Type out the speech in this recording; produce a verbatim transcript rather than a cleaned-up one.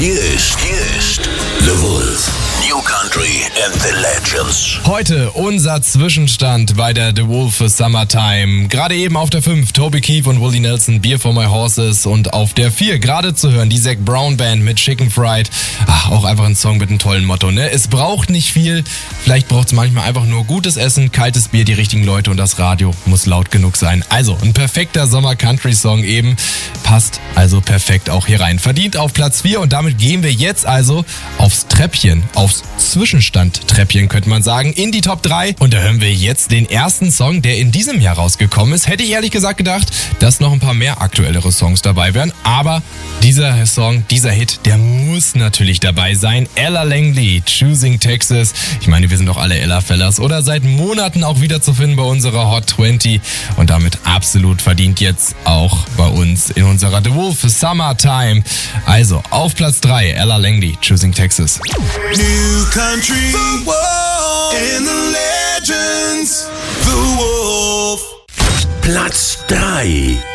Hier ist, hier ist The Wolf. New Country and the Legends. Heute unser Zwischenstand bei der The Wolf für Summertime. Gerade eben auf der fünf Toby Keith und Willie Nelson, Beer for My Horses. Und auf der vier gerade zu hören, die Zac Brown Band mit Chicken Fried. Ach, auch einfach ein Song mit einem tollen Motto, ne? Es braucht nicht viel. Vielleicht braucht es manchmal einfach nur gutes Essen, kaltes Bier, die richtigen Leute und das Radio muss laut genug sein. Also ein perfekter Sommer-Country-Song eben. Passt also perfekt auch hier rein. Verdient auf Platz vier und damit gehen wir jetzt also aufs Treppchen, aufs Zwischenstand-Treppchen könnte man sagen, in die Top drei. Und da hören wir jetzt den ersten Song, der in diesem Jahr rausgekommen ist. Hätte ich ehrlich gesagt gedacht, dass noch ein paar mehr aktuellere Songs dabei wären. Aber dieser Song, dieser Hit, der muss natürlich dabei sein. Ella Langley, Choosing Texas. Ich meine, wir sind doch alle Ella-Fellas oder seit Monaten auch wieder zu finden bei unserer Hot zwanzig. Und damit absolut verdient jetzt auch bei uns in unserer The Wolf Summertime. Also auf Platz drei, Ella Langley, Choosing Texas. New country, the wolf, and the legends, the wolf. Platz drei.